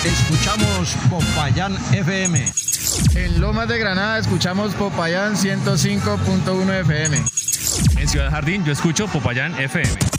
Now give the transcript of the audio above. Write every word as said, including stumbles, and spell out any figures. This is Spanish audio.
escuchamos Popayán F M. En Lomas de Granada escuchamos Popayán ciento cinco punto uno F M. En Ciudad Jardín yo escucho Popayán F M.